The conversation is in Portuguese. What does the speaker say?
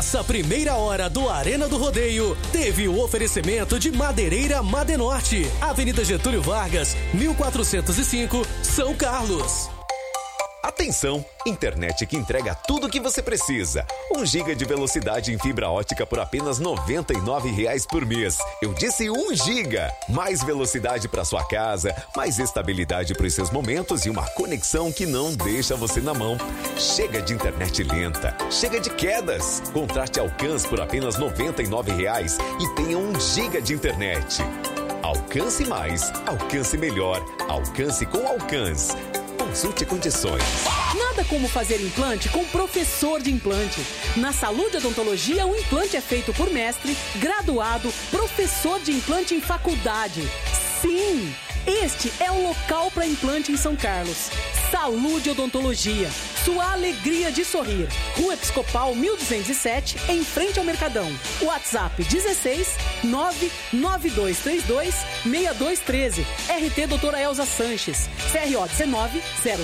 Essa primeira hora do Arena do Rodeio teve o oferecimento de Madeireira Madenorte, Avenida Getúlio Vargas, 1405, São Carlos. Atenção! Internet que entrega tudo o que você precisa. 1 GB de velocidade em fibra ótica por apenas R$ 99,00 por mês. Eu disse 1 GB! Mais velocidade para sua casa, mais estabilidade para os seus momentos e uma conexão que não deixa você na mão. Chega de internet lenta, chega de quedas. Contrate Alcance por apenas R$ 99,00 e tenha 1 GB de internet. Alcance mais, alcance melhor, alcance com Alcance. Consulte condições. Nada como fazer implante com professor de implante. Na Saúde Odontologia, o implante é feito por mestre, graduado, professor de implante em faculdade. Sim, este é o local para implante em São Carlos. Saúde Odontologia, sua alegria de sorrir. Rua Episcopal 1207, em frente ao Mercadão. WhatsApp 16 99232 6213. RT Doutora Elza Sanches. CRO 19